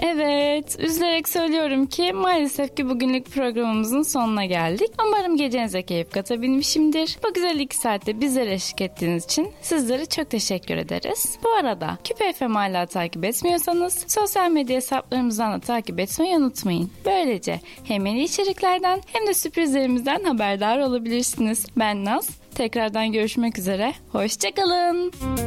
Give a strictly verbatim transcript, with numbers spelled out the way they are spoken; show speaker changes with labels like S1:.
S1: Evet, üzülerek söylüyorum ki maalesef ki bugünlük programımızın sonuna geldik. Umarım gecenize keyif katabilmişimdir. Bu güzel iki saatte bizlere eşlik ettiğiniz için sizlere çok teşekkür ederiz. Bu arada Küpe F M hala takip etmiyorsanız sosyal medya hesaplarımızdan da takip etmeyi unutmayın. Böylece hem yeni içeriklerden hem de sürprizlerimizden haberdar olabilirsiniz. Ben Naz, tekrardan görüşmek üzere. Hoşçakalın.